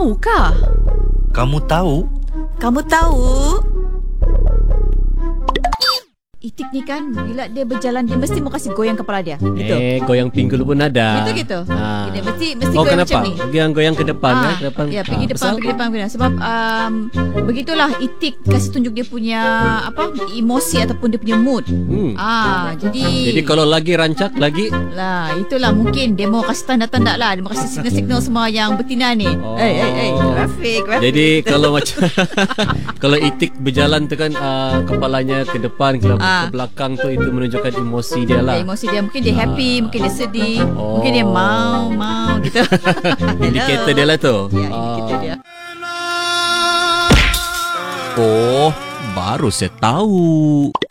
Tahukah? Kamu tahu? Kamu tahu? Itik ni kan, bila dia berjalan, dia mesti mau kasih goyang kepala dia. Gitu. Goyang pinggul pun ada. Gitu. Dia mesti Oh, goyang kenapa? macam ni. Dia goyang ke depan kan? Depan. Ya, pergi depan. Sebab begitulah itik kasih tunjuk dia punya emosi ataupun dia punya mood. Jadi kalau lagi rancak lagi itulah mungkin dia mau kasih tanda-tanda lah. Dia mau kasih signal-signal semua yang betina ni. Rafiq. Jadi kalau macam kalau itik berjalan tu kan kepalanya ke depan, ke belakang tu, itu menunjukkan emosi dia lah. Emosi dia, mungkin dia happy, mungkin dia sedih, mungkin dia mau gitu. Indikator dia lah tu. Ya, indikator dia. Oh, baru saya tahu.